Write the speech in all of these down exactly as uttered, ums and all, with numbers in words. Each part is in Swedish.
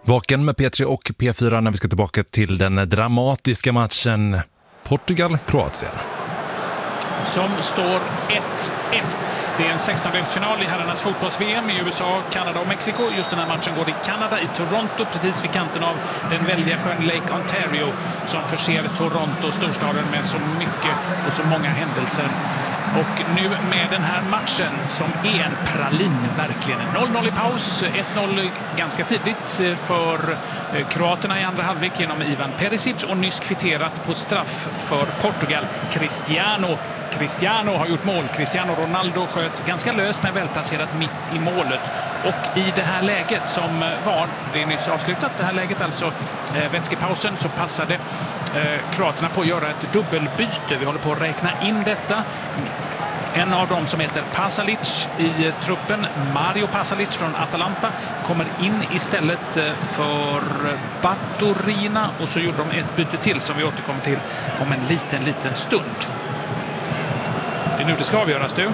Vaken med P tre och P fyra när vi ska tillbaka till den dramatiska matchen Portugal-Kroatien. Som står ett ett. Det är en sextondelsfinal i herrarnas fotbolls-V M i U S A, Kanada och Mexiko. Just den här matchen går i Kanada, i Toronto, precis vid kanten av den väldiga sjön Lake Ontario som förser Toronto, storstaden, med så mycket och så många händelser. Och nu med den här matchen som är en pralin verkligen. noll noll i paus, ett noll ganska tidigt för kroaterna i andra halvlek genom Ivan Perisic och nyss kvitterat på straff för Portugal. Cristiano Cristiano har gjort mål. Cristiano Ronaldo sköt ganska löst men välplacerat mitt i målet. Och i det här läget som var, det är nyss avslutat, det här läget alltså, eh, vätskepausen, så passade eh, kroaterna på att göra ett dubbelbyte. Vi håller på att räkna in detta. En av dem som heter Pasalic i truppen, Mario Pasalic från Atalanta, kommer in istället för Baturina och så gjorde de ett byte till som vi återkommer till om en liten, liten stund. Det är nu det ska avgöras, du.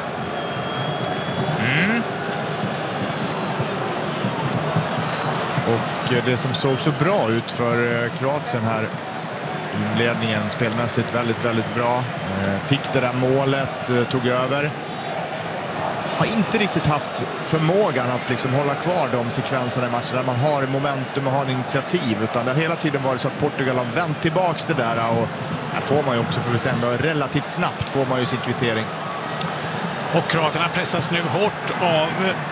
Mm. Och det som såg så bra ut för Kroatien här, inledningen spelmässigt väldigt, väldigt bra. Fick det där målet, tog över. Har inte riktigt haft förmågan att liksom hålla kvar de sekvenserna i matchen där man har momentum och har initiativ, utan det har hela tiden varit så att Portugal har vänt tillbaks det där, och här får man ju också, för vi sen då, relativt snabbt får man ju sin kvittering. Och kroaterna pressas nu hårt av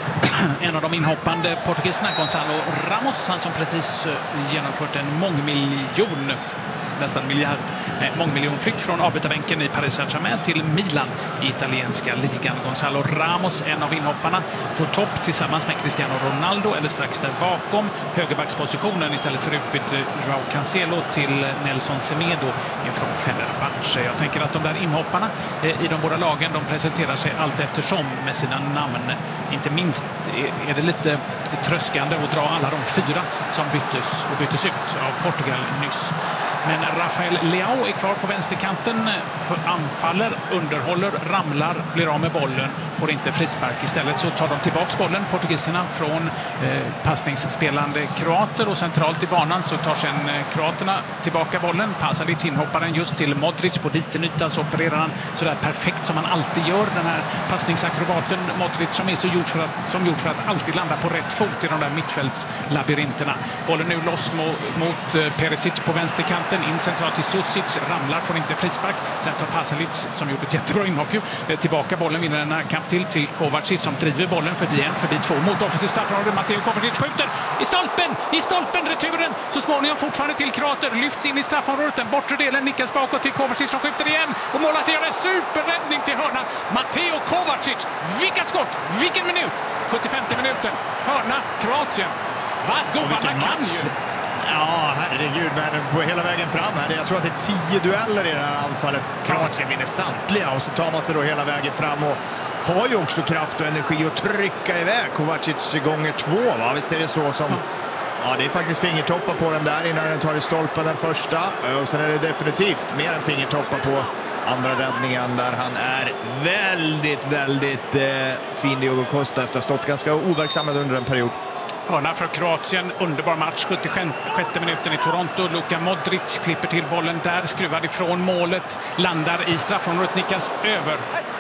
en av de inhoppande portugiserna, Gonzalo Ramos, han som precis genomfört en mångmiljon nästan miljard, nej, mångmiljonflykt från avbytarbänken i Paris Saint-Germain till Milan i italienska ligan. Gonzalo Ramos, en av inhopparna, på topp tillsammans med Cristiano Ronaldo, eller strax där bakom högerbackspositionen istället för utbyte Joao Cancelo till Nelson Semedo från Fenerbahce. Jag tänker att de där inhopparna i de båda lagen, de presenterar sig allt eftersom med sina namn. Inte minst är det lite tröskande att dra alla de fyra som byttes och byttes ut av Portugal nyss. Men Rafael Leao är kvar på vänsterkanten, anfaller, underhåller, ramlar, blir av med bollen, får inte frispark. Istället så tar de tillbaks bollen, portugiserna, från eh, passningsspelande kroater, och centralt i banan så tar sen eh, kroaterna tillbaka bollen. Pasalic inhoppar den just till Modric på liten yta, så opererar han sådär perfekt som han alltid gör, den här passningsakrobaten Modric, som är så gjord för att, som gjord för att alltid landa på rätt fot i de där mittfältslabyrinterna. Bollen nu loss mot, mot eh, Perisic på vänsterkanten, in centralt till Susic, ramlar, får inte frispark. Sen tar Pasalic, som gjort ett jättebra inhopp, tillbaka bollen, vinner en kamp till till Kovacic som driver bollen förbi en, förbi två mot offensivt straffområde. Matteo Kovacic skjuter i stolpen, i stolpen, returen så småningom fortfarande till kroater, lyfts in i straffområdet, den bortre delen nickas bakåt till Kovacic som skjuter igen, och målet gör en superräddning till hörna. Matteo Kovacic, vilket skott, vilken minut, sjuttiofemte minuten, hörna, Kroatien. Vad god han kan ju. Ja, herregud, men på hela vägen fram här. Jag tror att det är tio dueller i det här anfallet. Kroatien vinner samtliga, och så tar man sig då hela vägen fram och har ju också kraft och energi att trycka iväg Kovacic gånger två, va? Visst är det så som... Ja, det är faktiskt fingertoppar på den där innan den tar i stolpen den första. Och sen är det definitivt mer än fingertoppar på andra räddningen där han är väldigt, väldigt eh, fin, Diogo Costa, efter att ha stått ganska overksamma under en period. Hörna för Kroatien, underbar match, sjuttiosjätte minuten i Toronto. Luka Modric klipper till bollen där, skruvar ifrån målet, landar i straffområdet, nickas över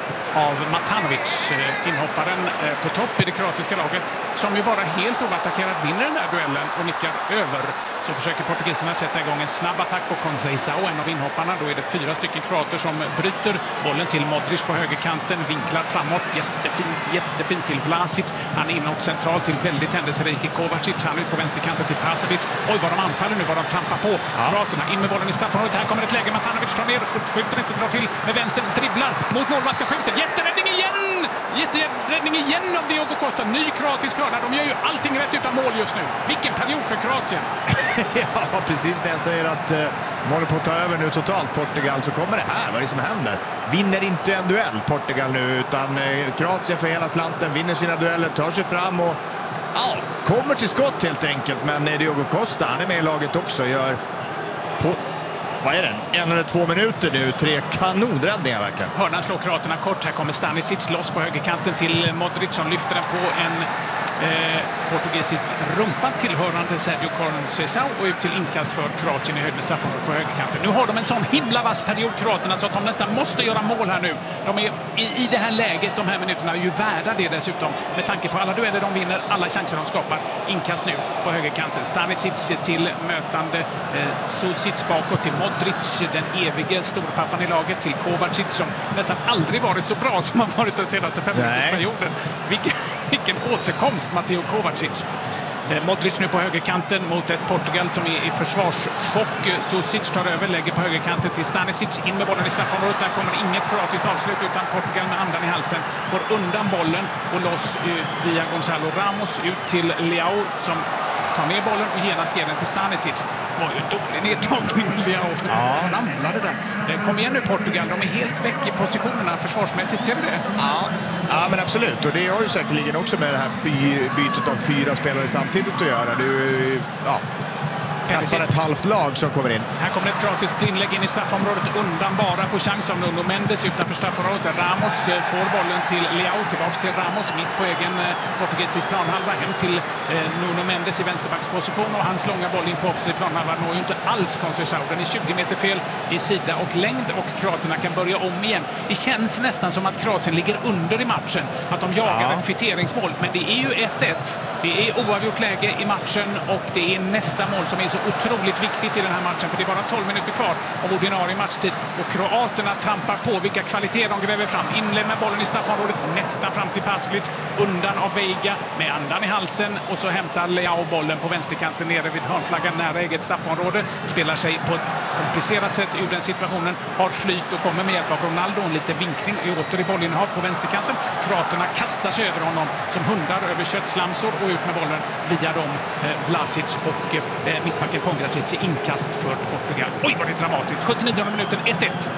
av Matanovic, inhopparen på topp i det kroatiska laget, som ju bara helt oattackerat vinner den där duellen och nickar över. Så försöker portugiserna sätta igång en snabb attack på Conceição, en av inhopparna. Då är det fyra stycken kroater som bryter bollen till Modric på högerkanten, vinklar framåt, jättefint, jättefint till Vlasic. Han är inåt centralt till väldigt händelserik Kovacic, han ut på vänsterkanten till Pasalic. Oj, vad de anfaller nu, vad de trampar på. Ja. Kroaterna in med bollen i straffområdet. Här kommer ett läge, Matanovic tar ner, skjuter inte, drar till med vänster, dribblar mot målvakten, skjuter, jätteräddning igen! Jätteräddning igen av Diogo Costa, ny kroatisk hörna. De gör ju allting rätt utan mål just nu. Vilken period för Kroatien! Ja, precis när jag säger att eh, de håller på att ta över nu totalt Portugal, så kommer det här, vad är det som händer? Vinner inte en duell Portugal nu, utan eh, Kroatien för hela slanten, vinner sina dueller, tar sig fram och ja, kommer till skott helt enkelt. Men eh, Diogo Costa, han är med i laget också, gör på... Vad är den? En eller två minuter nu. Tre kanonräddningar verkligen. Hörnan slår kroaterna kort. Här kommer Stanisic loss på högerkanten till Modric som lyfter den på en Eh, portugisisk rumpa tillhörande Sergio Conceição och ut till inkast för Kroatien i höjd med straffområdet på högerkanten. Nu har de en sån himla vass period, kroaterna, så att de nästan måste göra mål här nu. De är i, i det här läget, de här minuterna, är ju värda det dessutom. Med tanke på alla dueller de vinner, alla chanser de skapar. Inkast nu på högerkanten. Stanisic till mötande eh, Susic bakåt till Modric, den evige storpappan i laget, till Kovacic som nästan aldrig varit så bra som han varit den senaste femminutersperioden. Vilken, vilken återkomst, Matteo Kovacic. Eh, Modric nu på högerkanten mot ett Portugal som är i försvarschock. Susic tar över, lägger på högerkanten till Stanisic, in med bollen i straffområdet. Där kommer inget kroatiskt avslut utan Portugal med andan i halsen får undan bollen och loss eh, via Gonzalo Ramos ut till Leao som tar ner bollen och genast ger den till Stanisic. Det var ju dålig nedtagning. Leao ja. ramlade där. Kom igen nu Portugal, de är helt väck i positionerna försvarsmässigt, ser du det? Ja, ja men absolut. Och det har ju säkerligen också med det här fy, bytet av fyra spelare samtidigt att göra. Det är ju, ja, nästan ett halvt lag som kommer in. Här kommer ett kroatiskt inlägg in i straffområdet, undan bara på chans av Nuno Mendes utanför straffområdet. Ramos får bollen till Leao, tillbaks till Ramos mitt på egen portugisisk planhalva, hem till eh, Nuno Mendes i vänsterbacksposition och hans långa boll in på offensiv planhalva når ju inte alls Conceição. Den är tjugo meter fel i sida och längd och kroaterna kan börja om igen. Det känns nästan som att Kroatien ligger under i matchen, att de jagar ja. ett kvitteringsmål, men det är ju ett ett. Det är oavgjort läge i matchen och det är nästa mål som är så otroligt viktigt i den här matchen, för det är bara tolv minuter kvar av ordinarie matchtid och kroaterna trampar på. Vilka kvaliteter de gräver fram. Inlämnar bollen i straffområdet nästan fram till Paslic, undan av Veiga med andan i halsen och så hämtar Leao bollen på vänsterkanten nere vid hörnflaggan nära eget straffområde. Spelar sig på ett komplicerat sätt ur den situationen, har flyt och kommer med hjälp av Ronaldo. En liten vinkning åter i bollinnehav på vänsterkanten. Kroaterna kastar sig över honom som hundar över köttslamsor och ut med bollen via dem eh, Vlasic och eh, mittbacken Pongracic i inkast för Portugal. Oj, vad det är dramatiskt. sjuttionionde minuten, ett ett.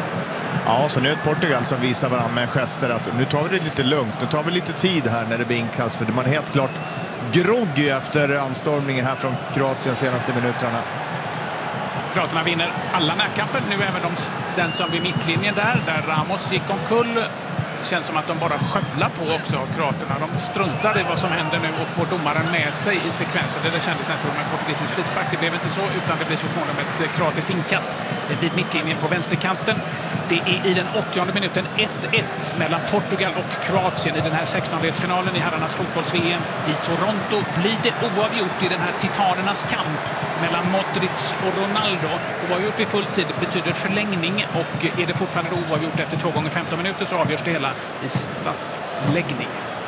Ja, så nu är det Portugal som visar varandra med gester att nu tar vi det lite lugnt. Nu tar vi lite tid här när det blir inkast, för man är helt klart groggy efter anstormningen här från Kroatien senaste minuterna. Kroaterna vinner alla närkamper, nu även de, den som vid mittlinjen där, där Ramos gick omkull. Känns som att de bara skövlar på också, kroaterna. De struntar i vad som händer nu och får domaren med sig i sekvensen. Det kändes nästan som en portugisisk frispark. Det blev inte så, utan det blev så småningom ett kroatiskt inkast vid mittlinjen på vänsterkanten. Det är i den åttionde minuten ett ett mellan Portugal och Kroatien i den här sextondelsfinalen i herrarnas fotbolls-V M i Toronto. Blir det oavgjort i den här titanernas kamp mellan Modric och Ronaldo? Oavgjort i full tid betyder förlängning, och är det fortfarande oavgjort efter två gånger femton minuter så avgörs det hela i straffläggning.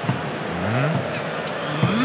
Mm. Mm.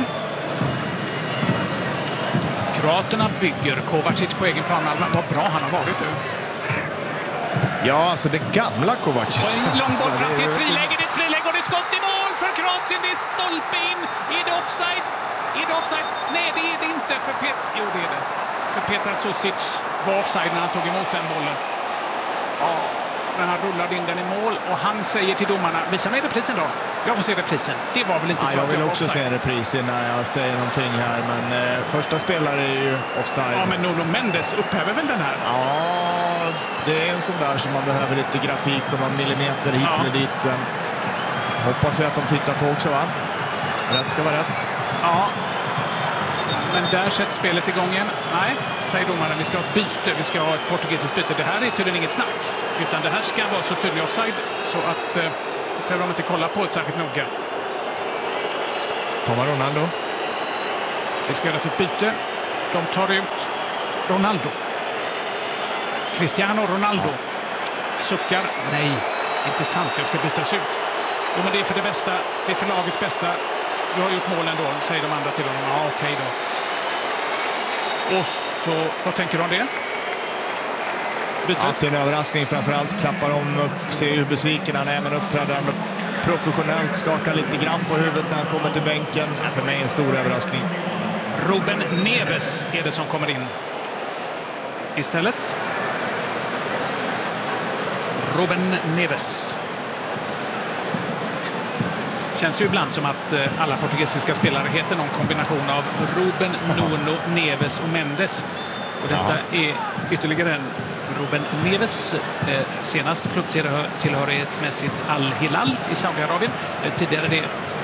Kroaterna bygger. Kovacic på egen planhalva. Vad bra han har varit nu. Ja, alltså det gamla Kovacic. Och en lång boll fram till ett friläge. Det är ett friläge och det är skott i mål för Kroatien. Det är stolpe in. Är det offside? Är det offside? Nej, det är det inte. För Pet... Jo, det är det. För Petar Susic var offside när han tog emot den bollen. Ja, men han rullade in den i mål och han säger till domarna: visa mig reprisen då. Jag får se reprisen. Det var väl inte ja, så jag att vill jag också offside. se reprisen när jag säger någonting här, men eh, första spelare är ju offside. Ja, men Nuno Mendes upphäver väl den här? Ja, det är en sån där som man behöver lite grafik och man millimeter hit Ja. eller dit. Hoppas vi att de tittar på också, va? Rätt ska vara rätt. Ja. Men där sätts spelet igång igen. Nej, säger domaren, vi ska ha ett byte. Vi ska ha ett portugisiskt byte. Det här är tydligen inget snack. Utan det här ska vara så tydlig offside så att eh, behöver de inte kolla på det särskilt noga. Tar man Ronaldo? Det ska göras ett byte. De tar ut Ronaldo. Cristiano Ronaldo. Suckar. Nej, inte sant. Jag ska bytas ut. Jo, men det är för det bästa. Det är för lagets bästa. Du har gjort mål ändå, säger de andra till honom. Ja, okej då. Och så, vad tänker du om det? Bytet? Att det är en överraskning, framförallt klappar om upp, ser hur besviken han är, men uppträder han professionellt, skakar lite grann på huvudet när han kommer till bänken. Ja, för mig en stor överraskning. Ruben Neves är det som kommer in istället. Ruben Neves. Känns ju ibland som att alla portugisiska spelare heter någon kombination av Ruben, Nuno, Neves och Mendes. Och detta ja. är ytterligare en Ruben Neves, eh, senast klubbtillhörighetsmässigt Al Hilal i Saudiarabien. Eh, tidigare det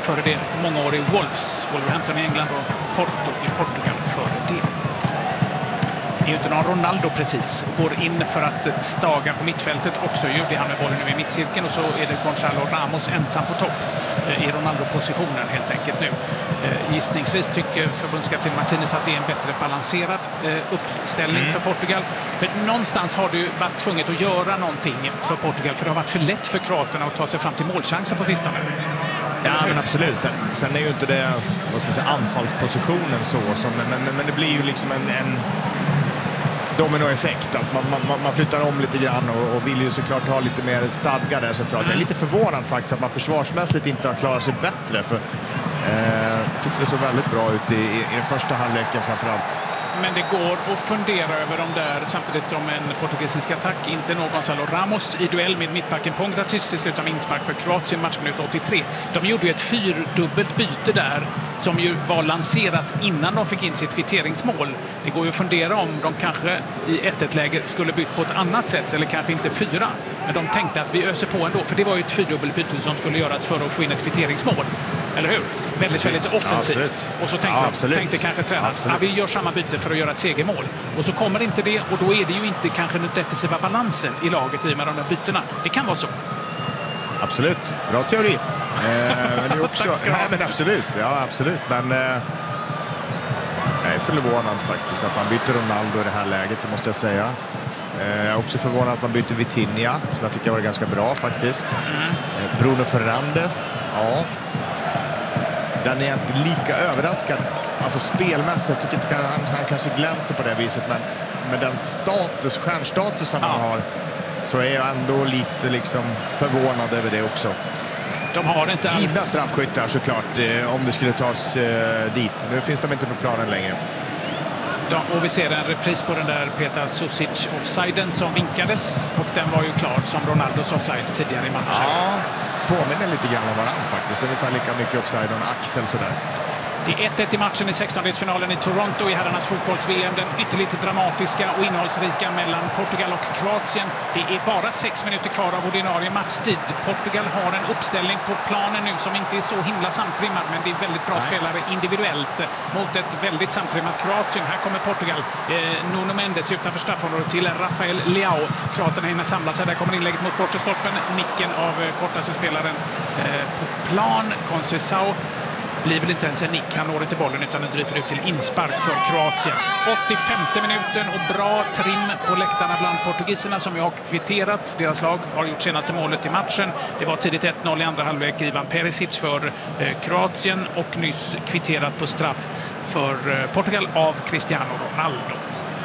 före det många år i Wolves, Wolverhampton i England och Porto i Portugal före det. Det är ju inte någon Ronaldo precis. Går in för att staga på mittfältet också. Ju det han med bollen nu i mittcirkeln och så är det Gonzalo Ramos ensam på topp i Ronaldo-positionen helt enkelt nu. Gissningsvis tycker förbundskapten Martinez att det är en bättre balanserad uppställning mm. för Portugal. För någonstans har du varit tvunget att göra någonting för Portugal för det har varit för lätt för kroaterna att ta sig fram till målchanser på sistone. Ja, men absolut. Sen, sen är ju inte det vad ska man säga, anfallspositionen så, som, men, men, men det blir ju liksom en, en dominoeffekt. Att man, man, man flyttar om lite grann och, och vill ju såklart ha lite mer stadga där centralt. Jag är lite förvånad faktiskt att man försvarsmässigt inte har klarat sig bättre. För eh, jag tycker det såg väldigt bra ut i, i, i den första halvleken framförallt. Men det går att fundera över dem där samtidigt som en portugisisk attack. Inte någon Gonzalo Ramos i duell med mittbacken Pongracic till slut av inspark för Kroatien matchminut åttiotre. De gjorde ju ett fyrdubbelt byte där som ju var lanserat innan de fick in sitt kvitteringsmål. Det går ju att fundera om de kanske i ett ett-läge skulle bytt på ett annat sätt eller kanske inte fyra. Men de tänkte att vi öser på ändå, för det var ju ett fyrdubbelt byte som skulle göras för att få in ett kvitteringsmål. Eller hur? Väldigt, väldigt offensivt. Ja, och så tänkte, ja, tänkte kanske tränaren att vi gör samma byte för att göra ett segermål. Och så kommer inte det och då är det ju inte kanske den defensiva balansen i laget i med de där bytena. Det kan vara så. Absolut. Bra teori. eh, men det är också, ja, men absolut. Ja, absolut. Men eh, jag är förvånad faktiskt att man byter Ronaldo i det här läget, det måste jag säga. Jag är också förvånad att man byter Vitinha, som jag tycker var ganska bra faktiskt. Mm. Bruno Fernandes, ja. Den är inte lika överraskad. Alltså spelmässigt tycker inte han, han kanske glänser på det viset, men med den status, stjärnstatusen ja. han har, så är jag ändå lite liksom förvånad över det också. De har inte alls... Givna straffskyttar såklart, eh, om det skulle tas eh, dit. Nu finns de inte på planen längre. Och vi ser en repris på den där Petar Susic offsiden som vinkades och den var ju klar som Ronaldos offside tidigare i matchen. Ja, påminner lite grann om varann faktiskt. Ungefär lika mycket offside och en axel sådär. Det är ett ett i matchen i sextondelsfinalen i Toronto i herrarnas fotbolls-V M. Den ytterligt dramatiska och innehållsrika mellan Portugal och Kroatien. Det är bara sex minuter kvar av ordinarie matchtid. Portugal har en uppställning på planen nu som inte är så himla samtrimmad, men det är väldigt bra Nej. spelare individuellt mot ett väldigt samtrimmat Kroatien. Här kommer Portugal. Eh, Nuno Mendes utanför straffområdet till Rafael Leao. Kroaterna hinner samla sig. Där kommer inlägget mot bortre stolpen. Nicken av eh, kortaste spelaren eh, på plan. Conceição blir väl inte ens en nick. Han når inte bollen utan den dryter ut till inspark för Kroatien. åttiofemte minuten och bra trim på läktarna bland portugiserna som jag har kvitterat. Deras lag har gjort senaste målet i matchen. Det var tidigt ett noll i andra halvlek. Ivan Perisic för eh, Kroatien och nyss kvitterat på straff för eh, Portugal av Cristiano Ronaldo.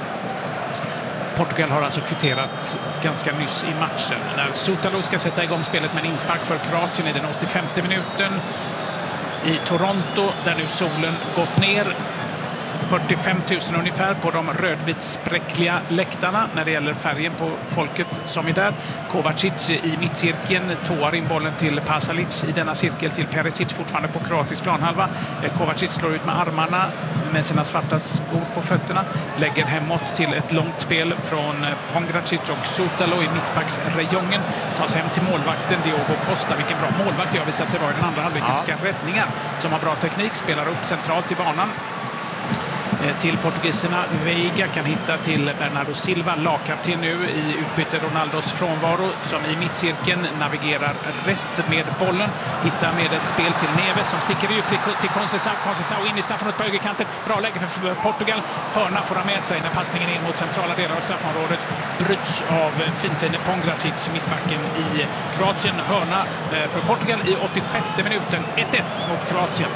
Portugal har alltså kvitterat ganska nyss i matchen. När Soutalo ska sätta igång spelet med en inspark för Kroatien i den åttiofemte minuten. I Toronto, där nu solen gått ner. fyrtiofem tusen ungefär på de rödvitspräckliga läktarna när det gäller färgen på folket som är där. Kovacic i mittcirkeln tåar in bollen till Pasalic i denna cirkel till Perisic fortfarande på kroatisk planhalva. Kovacic slår ut med armarna med sina svarta skor på fötterna. Lägger hemåt till ett långt spel från Pongracic och Soutalo i mittbacksrejongen. Tas hem till målvakten Diogo Costa. Vilken bra målvakt det har visat sig vara i den andra halvlekens ja. räddningar. Som har bra teknik, spelar upp centralt i banan. Till portugiserna. Veiga kan hitta till Bernardo Silva, lagkapten nu i utbyte Ronaldos frånvaro, som i mittcirkeln navigerar rätt med bollen. Hittar med ett spel till Neves som sticker ut till Conceição. Conceição in i straffområdet på högerkanten. Bra läge för Portugal. Hörna får han med sig när passningen in mot centrala delar av straffområdet. Bryts av finfine Pongracic, mittbacken i Kroatien. Hörna för Portugal i åttiosjätte minuten. ett ett mot Kroatien.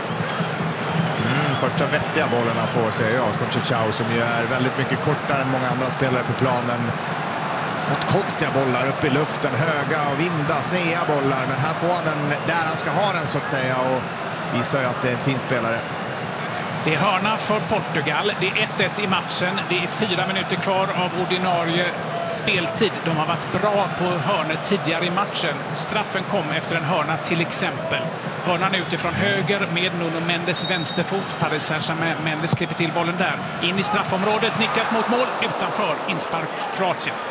Mm, första vettiga bollen han får, säger jag. Conceição, som ju är väldigt mycket kortare än många andra spelare på planen. Fått konstiga bollar upp i luften, höga och vinda, snea bollar. Men här får han den där han ska ha den så att säga, och visar ju att det är en fin spelare. Det är hörna för Portugal. Det är ett ett i matchen. Det är fyra minuter kvar av ordinarie speltid. De har varit bra på hörnor tidigare i matchen. Straffen kom efter en hörna till exempel. Hörnan utifrån höger med Nuno Mendes vänsterfot. Paris Saint-Germain, Mendes klipper till bollen där. In i straffområdet, nickas mot mål, utanför, inspark Kroatien.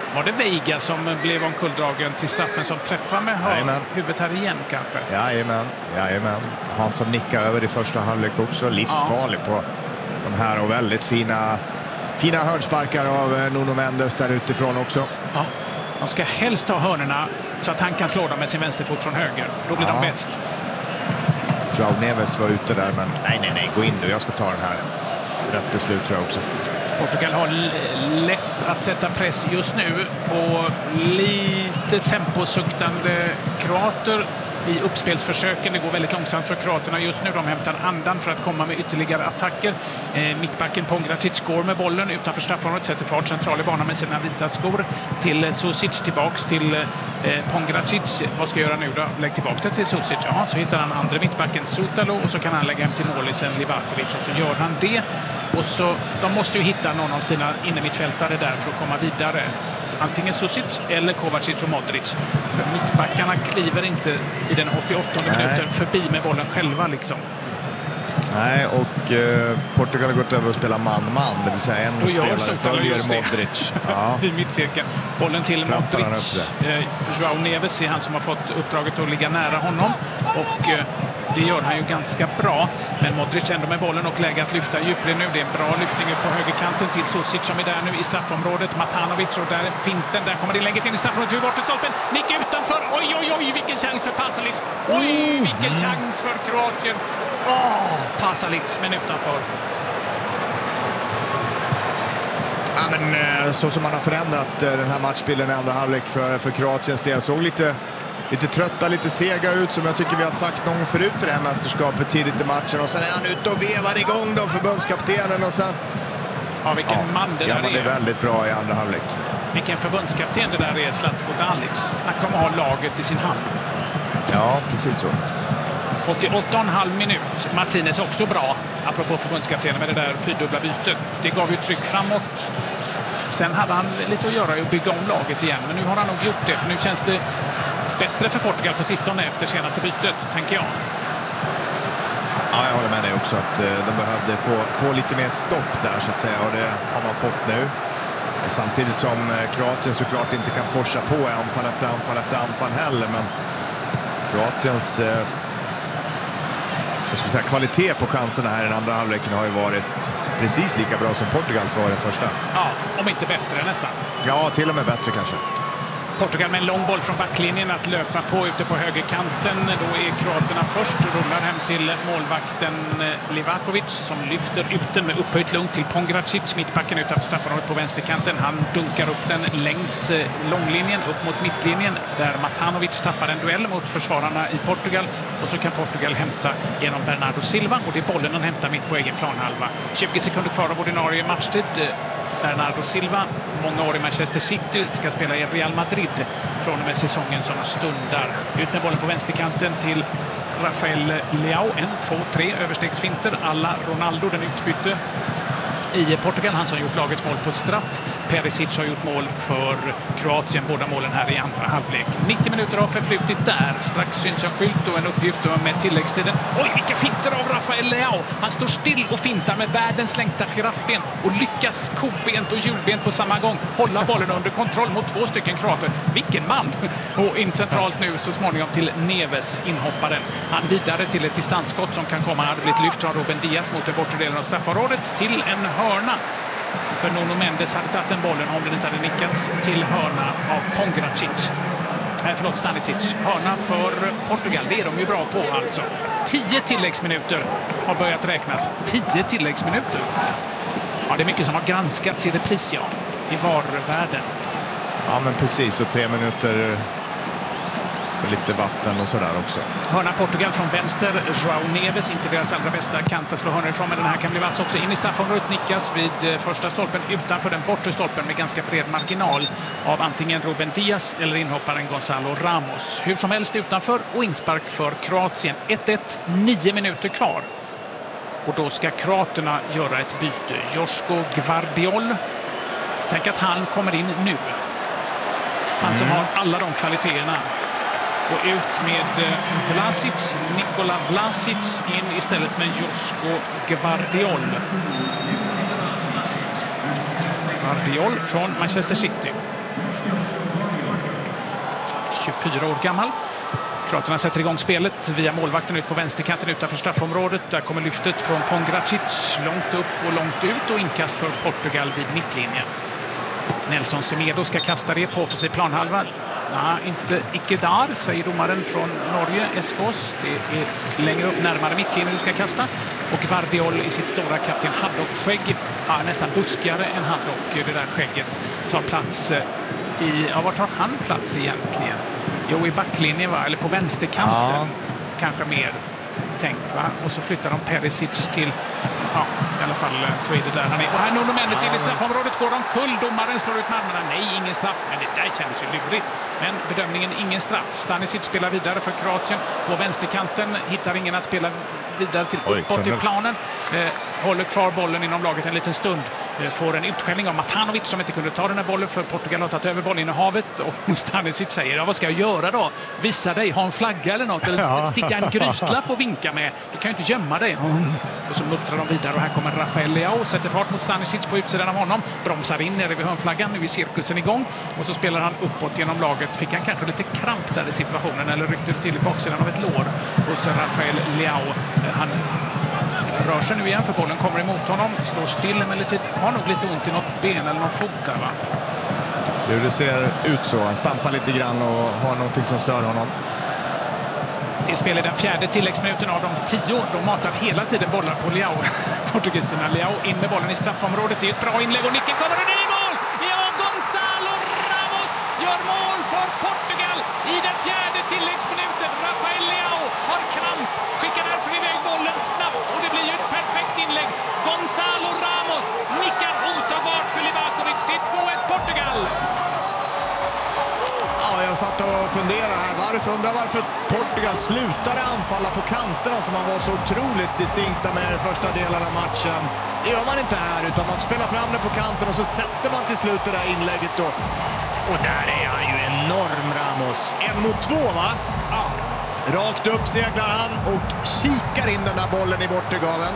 Var det Veiga som blev omkulldragen till straffen som träffar med Jajamän. huvudet här igen kanske? Jajamän, jajamän. Han som nickar över i första halvlek också. Livsfarlig ja. på de här och väldigt fina, fina hörnsparkar av Nuno Mendes där utifrån också. Ja, de ska helst ha hörnerna så att han kan slå dem med sin vänsterfot från höger. Då blir ja. de bäst. Joao Neves var ute där, men nej, nej, nej, gå in du. Jag ska ta den här. Rätt beslut tror jag också. Portugal har lätt att sätta press just nu på lite temposuktande kroater i uppspelsförsöken. Det går väldigt långsamt för kroaterna just nu. De hämtar andan för att komma med ytterligare attacker. Eh, mittbacken Pongracic går med bollen utanför straffområdet, sätter fart central i banan med sina vita skor till Susic, tillbaks till eh, Pongracic. Vad ska jag göra nu då? Lägg tillbaks det till Susic. Ja, så hittar han andra mittbacken Sutalo och så kan han lägga hem till målisen Livakovic och så gör han det. Och så, de måste ju hitta någon av sina innermittfältare där för att komma vidare. Antingen Susic eller Kovacic och Modric. För mittbackarna kliver inte i den åttioåttonde minuten förbi med bollen själva liksom. Nej, och eh, Portugal har gått över och spelar man-man. Det vill säga en spelare följer Modric. Ja. I mittcirkeln. Bollen till Modric. Eh, Joao Neves är han som har fått uppdraget att ligga nära honom. Och eh, det gör han ju ganska bra. Men Modric ändå med bollen och läge att lyfta djupled nu. Det är en bra lyftning ut på högerkanten till Susic som är där nu i straffområdet. Matanovic och där är finten. Där kommer det lägget in i straffområdet. Hur bort i stolpen. Nick utanför. Oj, oj, oj. Vilken chans för Pasalic. Oj, vilken chans för Kroatien. Åh, Pasalic, men utanför. Ja, men så som man har förändrat den här matchbilden i andra halvlek för, för Kroatiens del. Såg lite... Lite trötta, lite sega ut som jag tycker vi har sagt någon förut i det här mästerskapet tidigt i matchen. Och sen är han ute och vevar igång då förbundskaptenen och sen... Ja, vilken ja, man det ja, där men det är väldigt bra i andra halvlek. Vilken förbundskapten det där är, Zlatko Dalic. Snacka om att ha laget i sin hand. Ja, precis så. åttioåtta och en halv minut. Martinez också bra, apropå förbundskaptenen med det där fyrdubbla bytet. Det gav ju tryck framåt. Sen hade han lite att göra i att bygga om laget igen. Men nu har han nog gjort det, för nu känns det bättre för Portugal på sistone efter senaste bytet, tänker jag. Ja, jag håller med dig också att eh, de behövde få, få lite mer stopp där så att säga, och det har man fått nu. Och samtidigt som eh, Kroatien såklart inte kan forsa på anfall efter anfall efter anfall heller, men Kroatiens eh, jag ska säga, kvalitet på chanserna här i den andra halvleken har ju varit precis lika bra som Portugals var i den första. Ja, om inte bättre nästan. Ja, till och med bättre kanske. Portugal med en lång boll från backlinjen att löpa på ute på högerkanten. Då är kroaterna först och rullar hem till målvakten Livakovic som lyfter ut den med upphöjt lugnt till Pongracic, mittbacken utanför straffområdet på vänsterkanten. Han dunkar upp den längs långlinjen upp mot mittlinjen där Matanovic tappar en duell mot försvararna i Portugal. Och så kan Portugal hämta genom Bernardo Silva och det är bollen han hämtar mitt på egen planhalva. tjugo sekunder kvar av ordinarie matchtid. Bernardo Silva, många år i Manchester City, ska spela i Real Madrid från och med säsongen som stundar. Ut med bollen på vänsterkanten till Rafael Leao. En, två, tre överstegsfinter alla Ronaldo, den utbytte i Portugal. Han som gjort lagets mål på straff. Perisic har gjort mål för Kroatien, båda målen här i andra halvlek. nittio minuter har förflutit där. Strax syns en skylt och en uppgift med tilläggstiden. Oj, vilka finter av Rafael Leao! Han står still och fintar med världens längsta giraffben och lyckas kobent och hjulbent på samma gång hålla bollen under kontroll mot två stycken kroater. Vilken man! Och in centralt nu så småningom till Neves, inhopparen. Han vidare till ett distansskott som kan komma. Han hade blivit lyft från Ruben Diaz mot den bortre delen av straffområdet till en hörna. För Nuno Mendes hade tagit den bollen om den inte hade nickats till hörna av Pongracic. Eh, förlåt, Stanisic. Hörna för Portugal, det är de ju bra på alltså. Tio tilläggsminuter har börjat räknas. Tio tilläggsminuter. Ja, det är mycket som har granskats i repris, ja. I varvärlden. Ja, men precis. Och tre minuter för lite vatten och sådär också. Hörna Portugal från vänster. Joao Neves, inte deras allra bästa kant att slå hörnor ifrån, men den här kan bli vass också. In i straffområdet, nickas vid första stolpen utanför den bortre stolpen med ganska bred marginal av antingen Ruben Diaz eller inhopparen Gonzalo Ramos. Hur som helst utanför och inspark för Kroatien. ett ett, nio minuter kvar. Och då ska kroaterna göra ett byte. Joško Gvardiol. Tänk att han kommer in nu. Han som har alla de kvaliteterna. Och ut med Vlasic, Nikola Vlasic in istället med Joško Gvardiol. Gvardiol från Manchester City. tjugofyra år gammal. Kroaterna sätter igång spelet via målvakten ut på vänsterkanten utanför straffområdet. Där kommer lyftet från Pongracic långt upp och långt ut och inkast för Portugal vid mittlinjen. Nelson Semedo ska kasta det på offensiv planhalva. Nej, inte icke där, säger domaren från Norge, Eskås. Det är längre upp närmare mittlinjen du ska kasta. Och Guardiol i sitt stora kapten Haddock-skägg, ja, nästan buskigare än Haddock, det där skägget, tar plats i... Ja, var tar han plats egentligen? Jo, i backlinjen, va? Eller på vänsterkanten. Ja. Kanske mer tänkt, va? Och så flyttar de Perisic till... Ja, i alla fall så är det där han är. Och här Nuno Mendes in i straffområdet, går de kull. Domaren slår ut med armarna. Nej, ingen straff. Men det där känns ju lurigt. Men bedömningen ingen straff. Stanisic spelar vidare för Kroatien. På vänsterkanten hittar ingen att spela vidare till uppåt i planen. Eh, håller kvar bollen inom laget en liten stund. Eh, får en utskällning av Matanovic som inte kunde ta den här bollen för Portugal har tagit över bollinnehavet. Och Stanisic säger, ja, vad ska jag göra då? Visa dig, ha en flagga eller något. Eller sticka en gryslapp och vinka med. Du kan ju inte gömma dig. Och så muttrar de vidare och här kommer Rafael Leao. Sätter fart mot Stanisic på utsidan av honom. Bromsar in nere vid hörnflaggan. Nu är cirkusen igång. Och så spelar han uppåt genom laget. Fick han kanske lite kramp där i situationen. Eller ryckte det till i baksidan av ett lår. Och så Rafael Leao. Han rör sig nu igen för bollen kommer emot honom. Står still emellertid. Har nog lite ont i något ben eller någon fot där, va? Jo, det ser ut så. Han stampar lite grann och har någonting som stör honom. Det spelar den fjärde tilläggsminuten av de tio. De matar hela tiden bollar på Leao. Portugiserna. Leao in med bollen i straffområdet. Det är ett bra inlägg och nicken kommer och det är mål! Ja, Gonzalo Ramos gör mål för Portugal i den fjärde tilläggsminuten. Rafael Leao har kramp. Skickar därför iväg bollen snabbt och det blir ju ett perfekt inlägg. Gonzalo Ramos nickar otagbart för Livakovic. Det är två ett Portugal. Ja, jag satt och funderade här. Varför, undrar varför Portugal slutade anfalla på kanterna som man var så otroligt distinkta med första delen av matchen. Det gör man inte här, utan man spelar fram det på kanten och så sätter man till slut det där inlägget då. Och där är han ju enorm, Ramos. En mot två, va? Ja. Rakt upp seglar han och kikar in den där bollen i bortegaven.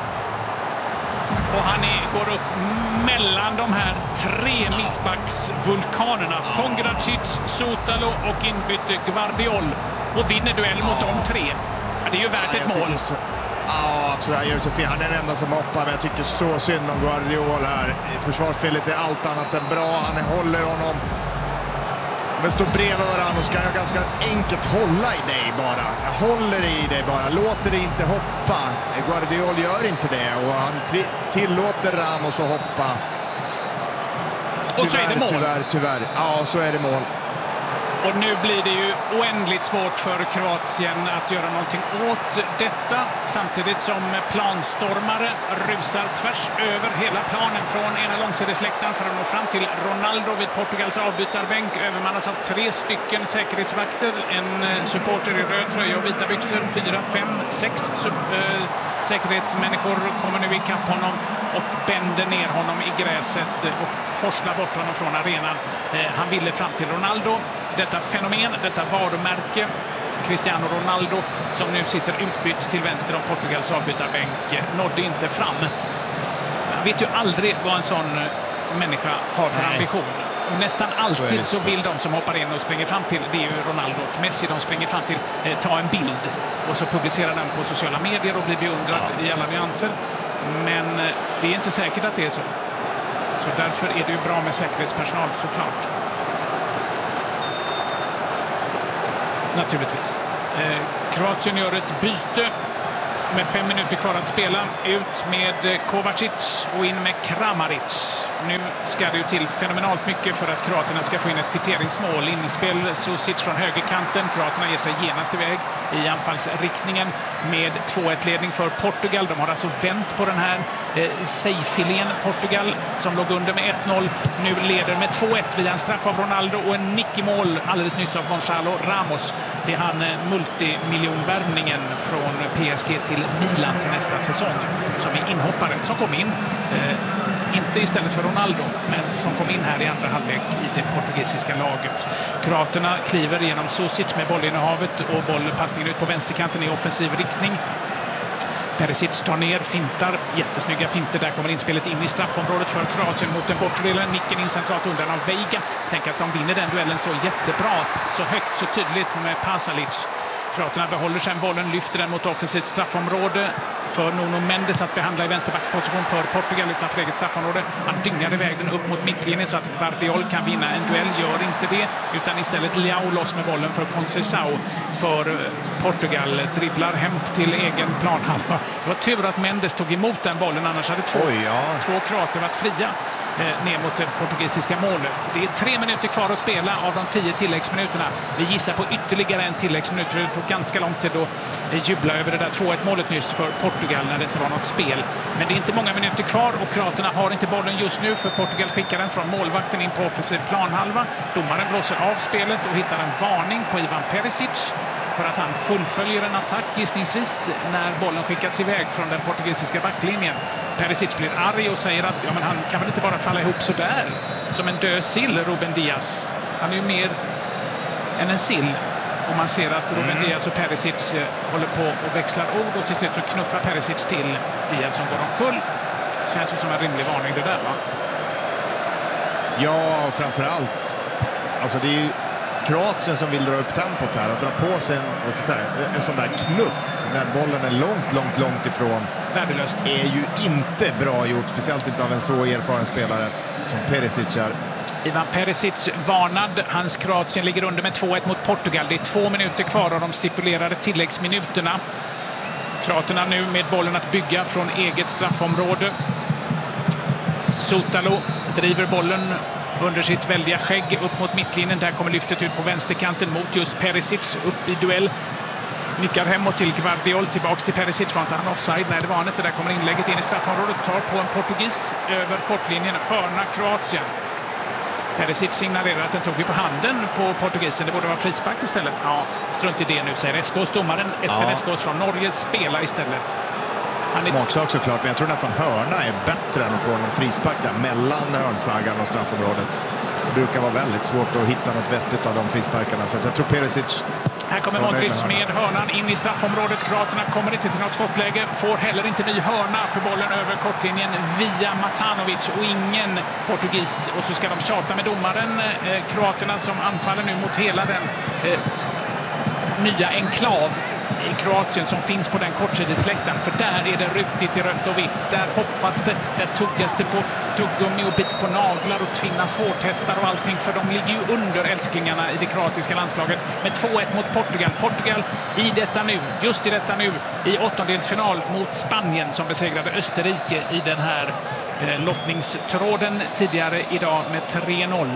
Och han är, går upp mellan de här tre mittbacksvulkanerna. Pongracic, Sotalo och inbytte Guardiol. Och vinner duell mot ja. de tre. Ja, det är ju värt ja, ett mål. Så, ja, absolut. Han gör så fel. Han är den enda som hoppar, men jag tycker så synd om Guardiol här. Försvarsspelet är allt annat än bra. Han håller honom. Men står bredvid varandra och ska jag ganska enkelt hålla i dig bara. Jag håller i dig bara. Låter det inte hoppa. Guardiol gör inte det och han tillåter Ramos att hoppa. Tyvärr, och så är det mål. Tyvärr, tyvärr. Ja, så är det mål. Och nu blir det ju oändligt svårt för Kroatien att göra någonting åt detta. Samtidigt som planstormare rusar tvärs över hela planen från ena långsidesläktaren för att nå fram till Ronaldo vid Portugals avbytarbänk. Övermannas av tre stycken säkerhetsvakter. En supporter i röd tröja och vita byxor. Fyra, fem, sex äh, säkerhetsmänniskor kommer nu ikapp honom och bänder ner honom i gräset och forslar bort honom från arenan. Eh, han ville fram till Ronaldo. Detta fenomen, detta varumärke, Cristiano Ronaldo, som nu sitter utbytt till vänster om Portugals avbytarbänk, nådde inte fram. Man vet ju aldrig vad en sån människa har för Nej. ambition. Och nästan alltid så, så vill de som hoppar in och springer fram till, det är ju Ronaldo och Messi, de springer fram till, eh, ta en bild och så publicerar den på sociala medier och blir beundrad ja. i alla nyanser. Men eh, det är inte säkert att det är så. Så därför är det ju bra med säkerhetspersonal såklart. Naturligtvis. Eh, Kroatien gör ett byte med fem minuter kvar att spela. Ut med Kovacic och in med Kramaric. Nu ska det ju till fenomenalt mycket för att kroaterna ska få in ett kvitteringsmål. Inspel Susic från högerkanten. Kroaterna ger sig genast iväg i anfallsriktningen med två ett-ledning för Portugal. De har alltså vänt på den här eh, sejfilén Portugal som låg under med ett noll. Nu leder med två ett via en straff av Ronaldo och en nick i mål alldeles nyss av Gonzalo Ramos. Det är han eh, multimiljonvärvningen från P S G till Milan till nästa säsong som är inhopparen som kom in. Eh, inte istället för Ronaldo, men som kom in här i andra halvlek i det portugisiska laget. Kroaterna kliver genom Susic med bollinnehavet och bollpassningen ut på vänsterkanten i offensiv riktning. Perisic tar ner, fintar, jättesnygga finter. Där kommer inspelet in i straffområdet för Kroatien mot den bortre delen. Nicken in centralt undan av Veiga. Tänker att de vinner den duellen så jättebra, så högt, så tydligt med Pasalic. Kroaterna behåller sen bollen, lyfter den mot offensivt straffområde för Nuno Mendes att behandla i vänsterbacksposition för Portugal utanför eget straffområde. Han dyngar iväg den upp mot mittlinjen så att Gvardiol kan vinna en duell. Gör inte det, utan istället Leao loss med bollen för Conceição för Portugal. Dribblar hem till egen planhalva. Det var tur att Mendes tog emot den bollen, annars hade två, Oj, ja. två kroater varit fria eh, ner mot det portugisiska målet. Det är tre minuter kvar att spela av de tio tilläggsminuterna. Vi gissar på ytterligare en tilläggsminut, för det tog ganska lång tid att eh, jubla över det där två ett målet nyss för Portugal när det inte var något spel. Men det är inte många minuter kvar och kroaterna har inte bollen just nu, för Portugal skickar den från målvakten in på offensiv planhalva. Domaren blåser av spelet och hittar en varning på Ivan Perisic för att han fullföljer en attack gissningsvis när bollen skickats iväg från den portugisiska backlinjen. Perisic blir arg och säger att ja, men han kan väl inte bara falla ihop så där som en död sill, Ruben Diaz. Han är ju mer än en sill. Och man ser att Ruben mm. Diaz och Perisic håller på och växlar ord, och till slut så knuffar Perisic till Diaz som går omkull. Känns ju som en rimlig varning det där, va? Ja, framförallt. Alltså det är ju Kroatien som vill dra upp tempot här och dra på sig en, säga, en sån där knuff när bollen är långt, långt, långt ifrån. Värdelöst. Är ju inte bra gjort, speciellt inte av en så erfaren spelare som Perisic är. Ivan Perisic varnad. Hans Kroatien ligger under med två ett mot Portugal. Det är två minuter kvar av de stipulerade tilläggsminuterna. Kroaterna nu med bollen att bygga från eget straffområde. Soutalo driver bollen under sitt väldiga skägg upp mot mittlinjen. Där kommer lyftet ut på vänsterkanten mot just Perisic. Upp i duell. Nickar hemåt till Gvardiol. Tillbaks till Perisic. Var inte han offside? Nej, det var han inte. Där kommer inlägget in i straffområdet. Tar på en portugis över kortlinjen. Hörna Kroatien. Perisic signalerar att den tog vi på handen på portugisen. Det borde vara frispark istället. Ja, strunt i det nu, säger Eskås. Domaren Espen ja. Eskås från Norge spelar istället. Han är... Smaksak såklart, men jag tror nästan hörna är bättre än att få en frispark där mellan hörnflaggan och straffområdet. Det brukar vara väldigt svårt att hitta något vettigt av de frisparkarna, så jag tror Perisic... Här kommer Modric med hörnan in i straffområdet. Kroaterna kommer inte till något skottläge. Får heller inte ny hörna för bollen över kortlinjen via Matanovic och ingen portugis. Och så ska de tjata med domaren. Eh, Kroaterna som anfaller nu mot hela den eh, nya enklav i Kroatien som finns på den kortsidighetsläktaren. För där är det rutigt i rött och vitt. Där hoppas det, där tuggas det på tuggummi och bits på naglar och tvinnas hårtestar och allting. För de ligger ju under älsklingarna i det kroatiska landslaget med två ett mot Portugal. Portugal i detta nu, just i detta nu, i åttondelsfinal mot Spanien som besegrade Österrike i den här eh, lottningstråden tidigare idag med tre noll.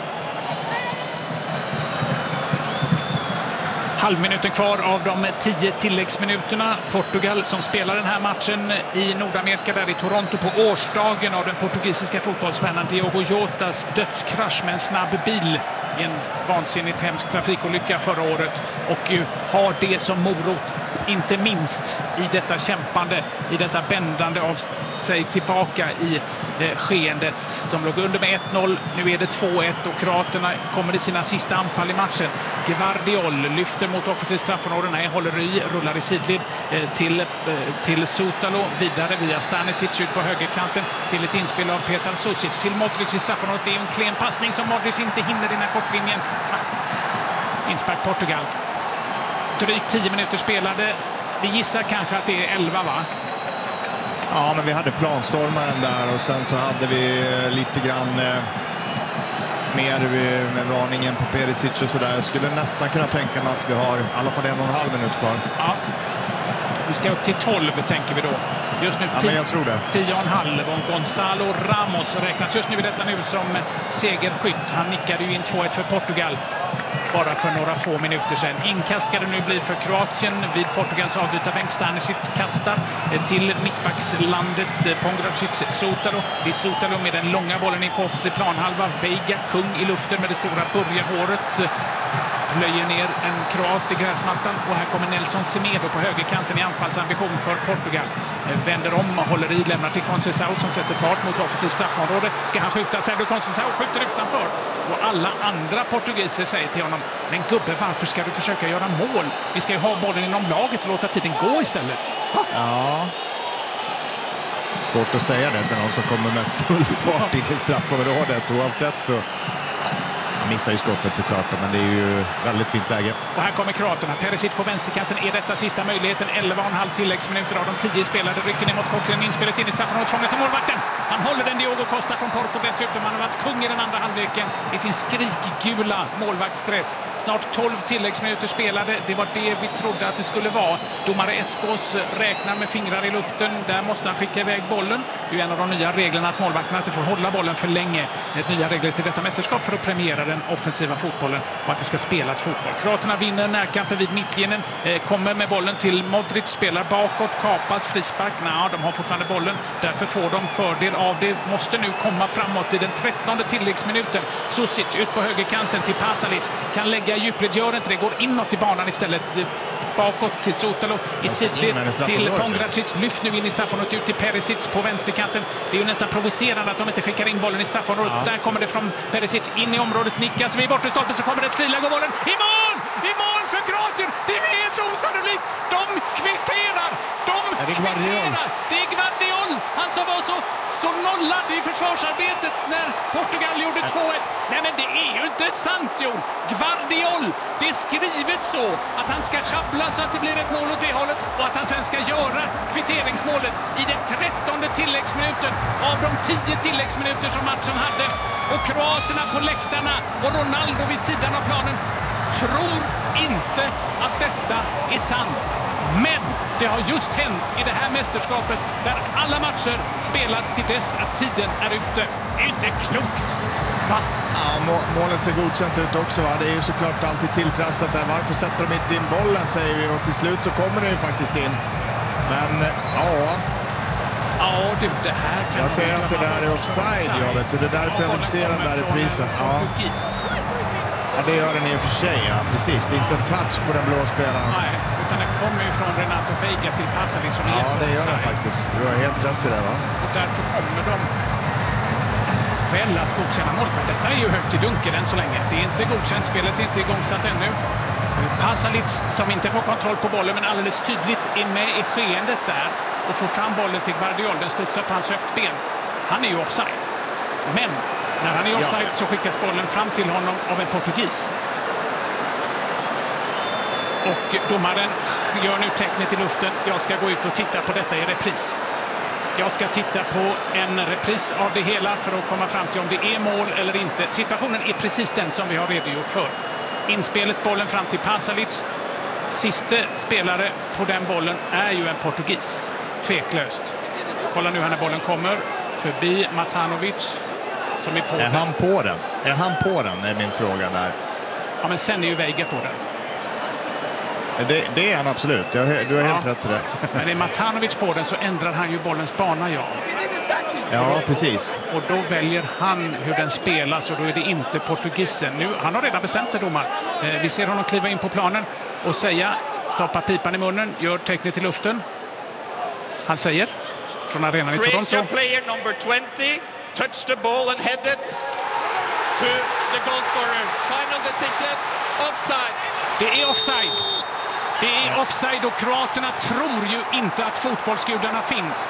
Halvminuten kvar av de tio tilläggsminuterna. Portugal som spelar den här matchen i Nordamerika, där i Toronto på årsdagen av den portugisiska fotbollsstjärnan Diogo Jotas dödskrasch med en snabb bil i en vansinnigt hemsk trafikolycka förra året, och har det som morot, inte minst i detta kämpande, i detta bändande av sig tillbaka i eh, skeendet. De låg under med ett noll, nu är det två ett och kroaterna kommer i sina sista anfall i matchen. Gvardiol lyfter mot offensivt straffområde, nej, håller i, rullar i sidled eh, till, eh, till Soutalo, vidare via Stanisic ut på högerkanten till ett inspel av Petar Susic till Modric i straffområdet. Det är en klen passning som Modric inte hinner i den här kortlinjen. Inspark Portugal. Drygt tio minuter spelade. Vi gissar kanske att det är elva, va? Ja, men vi hade planstormaren där och sen så hade vi lite grann eh, mer med varningen på Perisic och sådär. Jag skulle nästan kunna tänka mig att vi har i alla fall en och en halv minut kvar. Ja. Vi ska upp till tolv, tänker vi då. Just nu ja, jag tror det. tio och en halv. Och Gonzalo Ramos räknas just nu i detta nu som segerskytt. Han nickade ju in två ett för Portugal bara för några få minuter sedan. Inkast ska det nu bli för Kroatien vid Portugals avbytarbänk. Stanisic kastar till mittbackslandet Pongracic Soutalo. Det är Soutalo med den långa bollen in på offensiv planhalva. Veiga, kung i luften med det stora börjehåret. plöjer ner en kroat i gräsmattan och här kommer Nelson Semedo på högerkanten i anfallsambition för Portugal. Vänder om, håller i, lämnar till Conceição som sätter fart mot offensivt straffområde. Ska han skjuta? Sergio Conceição skjuter utanför. Och alla andra portugiser säger till honom: men gubbe, varför ska du försöka göra mål? Vi ska ju ha bollen inom laget och låta tiden gå istället. Ja. Svårt att säga det när någon som kommer med full fart in i straffområdet. Oavsett så... Han missar ju skottet såklart, men det är ju väldigt fint läge. Och här kommer kroaterna. Perisic på vänsterkanten. Är detta sista möjligheten? elva och en halv tilläggsminuter av de tio spelade. Rycker ner mot Coquelin. Inspelet in i straffområdet. Fångas av målvakten. Han håller den. Diogo Costa från Porto dessutom. Han har varit kung i den andra halvleken i sin skrikgula målvaktsstress. Snart tolv tilläggsminuter spelade. Det var det vi trodde att det skulle vara. Domare Eskos räknar med fingrar i luften. Där måste han skicka iväg bollen. Det är en av de nya reglerna att målvakterna inte får hålla bollen för länge. Ett nya regler till detta mästerskap för att premiera den offensiva fotbollen och att det ska spelas fotboll. Kroaterna vinner närkampen vid mittlinjen, eh, kommer med bollen till Modric, spelar bakåt, kapas, frispark. Nej, de har fortfarande bollen. Därför får de fördel av det. Måste nu komma framåt i den trettonde tilläggsminuten. Susic ut på högerkanten till Pasalic. Kan lägga djupled, gör inte det. Går inåt i banan istället. Bakåt till Sotalo, i sidled till Pongracic, lyft nu in i straffområdet, ut till Perisic på vänsterkanten. Det är ju nästan provocerande att de inte skickar in bollen i straffområdet. Ja. Där kommer det från Perisic in i området, nickas vid bortre stolpen, så kommer det ett friläge och bollen i mål! I mål för Kroatien! Det är helt osannolikt! De kvitterar! De kvitterar! Det är Gvardiol, han som var så, så nollad i försvarsarbetet när Portugal gjorde två ett. Nej, men det är ju inte sant, Jon! Gvardiol, det är skrivet så att han ska schabbla så att det blir ett mål åt det hållet och att han sen ska göra kvitteringsmålet i den trettonde tilläggsminuten av de tio tilläggsminuter som matchen hade. Och kroaterna på läktarna och Ronaldo vid sidan av planen tror inte att detta är sant. Men det har just hänt i det här mästerskapet där alla matcher spelas till dess att tiden är ute. Det är inte klokt. Va? Ja, må- målet ser godkänt ut också, va? Det är ju såklart alltid tilltrastat där. Varför sätter de inte in bollen, säger vi. Och till slut så kommer det ju faktiskt in. Men, ja... Ja, du, det här kan... Jag säger att det där är offside, jag vet. Det är därför jag vill se den där reprisen. Ja. Ja, det gör den i och för sig, ja. Precis. Det är inte en touch på den blå spelaren. Nej, utan den kommer ju från Renato Veiga till Pasalic som Ja, det gör den faktiskt. Du har helt rätt i det, va? Och därför kommer de väl att godkänna mål. Men detta är ju högt i dunkel än så länge. Det är inte godkänt. Spelet är inte igångsatt ännu. Pasalic som inte får kontroll på bollen men alldeles tydligt är med i skeendet där och får fram bollen till Gvardiol. Den studsar på hans höftben. Han är ju offside. Men när han är offside ja. så skickas bollen fram till honom av en portugis. Och domaren gör nu tecknet i luften. Jag ska gå ut och titta på detta i repris. Jag ska titta på en repris av det hela för att komma fram till om det är mål eller inte. Situationen är precis den som vi har redogjort för. Inspelet, bollen fram till Pasalic. Sista spelare på den bollen är ju en portugis. Tveklöst. Kolla nu här när bollen kommer. Förbi Matanovic som är på är den. han på den? Är han på den är min fråga där. Ja, men sen är ju Veiga på den. Det, det är han absolut. Jag, du har helt ja. rätt i det. Men är Matanovic på den så ändrar han ju bollens bana, ja. Ja, precis. Och då väljer han hur den spelas och då är det inte portugisen. Nu, han har redan bestämt sig, domaren. Eh, vi ser honom kliva in på planen och säga, stoppa pipan i munnen, gör tecknet i luften. Han säger från arenan i Toronto. Player number twenty touched the ball and headed to the goal scorer. Final decision, offside. Det är offside. Det är offside och kroaterna tror ju inte att fotbollsgudarna finns.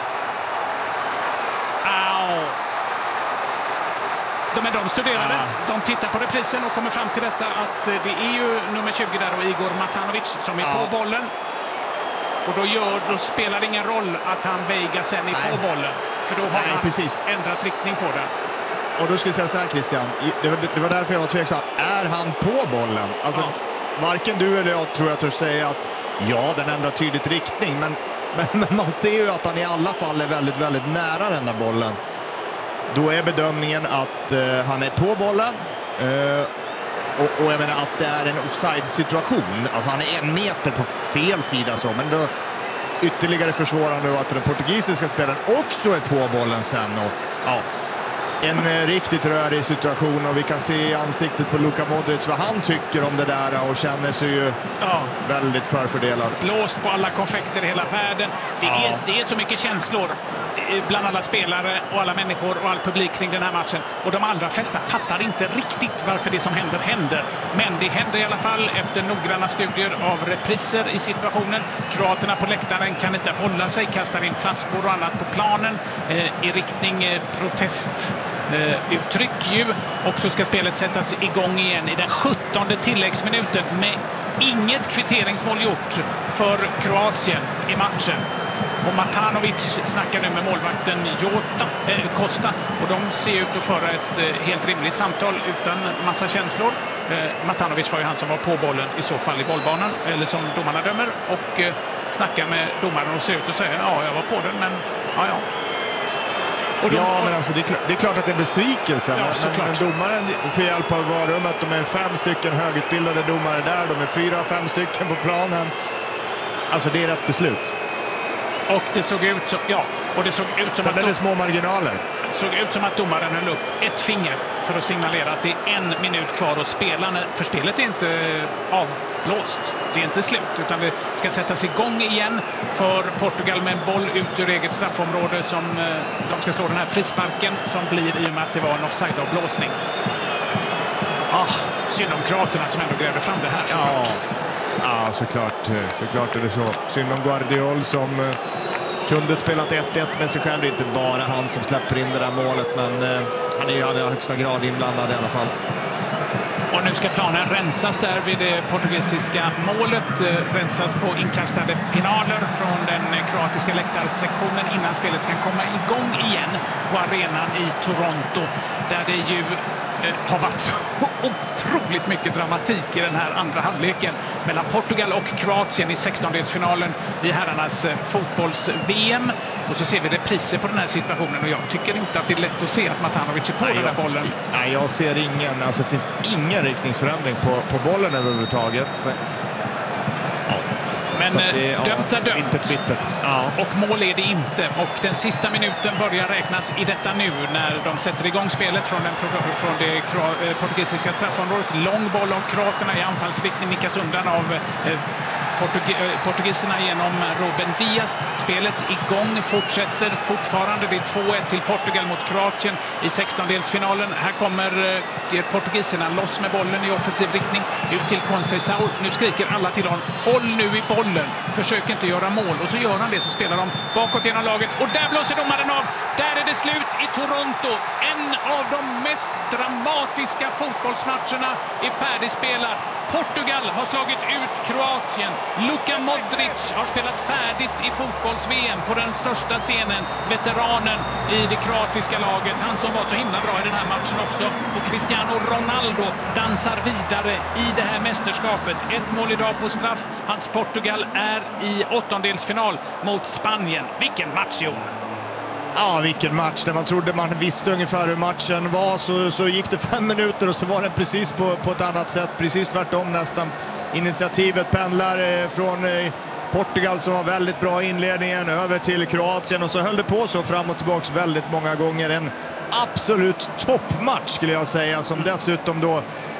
Au. De är de studerade. De tittar på reprisen och kommer fram till detta att det är ju nummer tjugo där och Igor Matanovic som är ja. på bollen. Och då, gör, då spelar det ingen roll att han Veiga sen är Nej. på bollen. För då har Nej, han precis. ändrat riktning på den. Och då skulle jag säga så här, Christian. Det var, det var därför jag var tveksam. Är han på bollen? Alltså, ja. varken du eller jag tror jag törs säga att ja, den ändrar tydligt riktning. Men, men, men man ser ju att han i alla fall är väldigt, väldigt nära den där bollen. Då är bedömningen att uh, han är på bollen. Uh, och, och jag menar att det är en offside-situation. Alltså han är en meter på fel sida så. Men då ytterligare försvårande att den portugisiska spelaren också är på bollen sen. Och, ja. en riktigt rörig situation och vi kan se i ansiktet på Luka Modric vad han tycker om det där och känner sig ju ja. väldigt förfördelad. Blåst på alla konfekter i hela världen. Det, ja. är, det är så mycket känslor bland alla spelare och alla människor och all publik kring den här matchen. Och de allra flesta fattar inte riktigt varför det som händer händer. Men det händer i alla fall efter noggranna studier av repriser i situationen. Kroaterna på läktaren kan inte hålla sig, kastar in flaskor och annat på planen eh, i riktning eh, protest. Uh, uttryck ju. Och så ska spelet sättas igång igen i den sjuttonde tilläggsminuten med inget kvitteringsmål gjort för Kroatien i matchen. Och Matanovic snackar nu med målvakten Jota, eh, Costa och de ser ut att föra ett eh, helt rimligt samtal utan massa känslor. Eh, Matanovic var ju han som var på bollen i så fall i bollbanan, eller som domarna dömer, och eh, snackar med domaren och ser ut och säger ja, jag var på den, men ja, ja. De, ja, men alltså det är, klart, det är klart att det är besvikelse. Ja, men, men domaren får hjälp av varummet. De är fem stycken högutbildade domare där. De är fyra, fem stycken på planen. Alltså det är rätt beslut. Och det såg ut som, ja, och det såg ut som Sen att är det små marginaler. såg ut som att domaren höll upp ett finger för att signalera att det är en minut kvar att spela. För spelet är inte avblåst. Det är inte slut, utan det ska sättas igång igen för Portugal med en boll ut ur eget straffområde som de ska slå den här frisparken som blir i och med att det var en offside-avblåsning. Ah, synd om kroaterna som ändå grävde fram det här. Ja. Ja, såklart, såklart är det så. Synd om Guardiol som eh, kunde spelat ett ett med sig själv. Det är inte bara han som släpper in det där målet, men eh, han är ju i högsta grad inblandad i alla fall. Och nu ska planen rensas där vid det portugisiska målet. Eh, rensas på inkastade pinaler från den kroatiska läktarsektionen innan spelet kan komma igång igen på arenan i Toronto, där det ju har varit så otroligt mycket dramatik i den här andra halvleken mellan Portugal och Kroatien i sextondelsfinalen i herrarnas fotbolls-V M. Och så ser vi repriser på den här situationen och jag tycker inte att det är lätt att se att Matanovic är på nej, den där bollen. Nej, jag ser ingen, alltså det finns ingen riktningsförändring på, på bollen överhuvudtaget. Så. Men det, ja, dömt är dömt. Inte bittert. Ja. Och mål är det inte. Och den sista minuten börjar räknas i detta nu när de sätter igång spelet från, den, från det portugisiska straffområdet. Lång boll av kroaterna i anfallsriktning nickas undan av eh, Portug portugiserna genom Ruben Dias. Spelet igång fortsätter fortfarande. Det är två ett till Portugal mot Kroatien i sextondelsfinalen. Här kommer eh, portugiserna loss med bollen i offensiv riktning ut till Conceição. Nu skriker alla till honom: håll nu i bollen, försök inte göra mål. Och så gör han det, så spelar de bakåt genom laget. Och där blåser domaren av. Där är det slut i Toronto. En av de mest dramatiska fotbollsmatcherna är färdigspelad. Portugal har slagit ut Kroatien. Luka Modric har spelat färdigt i fotbolls-V M på den största scenen. Veteranen i det kroatiska laget. Han som var så himla bra i den här matchen också. Och Cristiano Ronaldo dansar vidare i det här mästerskapet. Ett mål idag på straff. Hans Portugal är i åttondelsfinal mot Spanien. Vilken match, Jon! Ja, vilken match. Där man trodde man visste ungefär hur matchen var, så, så gick det fem minuter och så var det precis på, på ett annat sätt. Precis tvärtom nästan. Initiativet pendlar eh, från eh, Portugal som var väldigt bra i inledningen över till Kroatien, och så höll det på så fram och tillbaka väldigt många gånger. En absolut toppmatch skulle jag säga, som dessutom då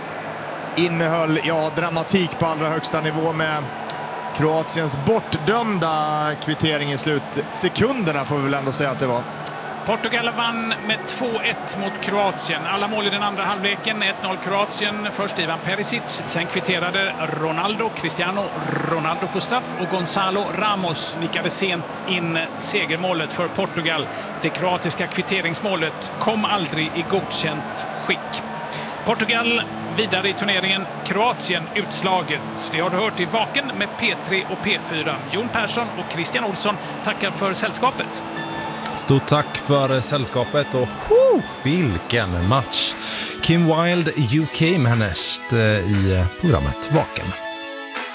innehöll ja, dramatik på allra högsta nivå med Kroatiens bortdömda kvittering i slutsekunderna, får vi väl ändå säga att det var. Portugal vann med två ett mot Kroatien. Alla mål i den andra halvleken. ett noll Kroatien. Först Ivan Perisic, sen kvitterade Ronaldo, Cristiano Ronaldo på straff, och Gonzalo Ramos nickade sent in segermålet för Portugal. Det kroatiska kvitteringsmålet kom aldrig i godkänt skick. Portugal vidare i turneringen, Kroatien utslaget. Det har du hört i Vaken med P tre och P fyra. Jon Persson och Christian Olsson tackar för sällskapet. Stort tack för sällskapet och oh, vilken match! Kim Wilde U K managed i programmet Vaken.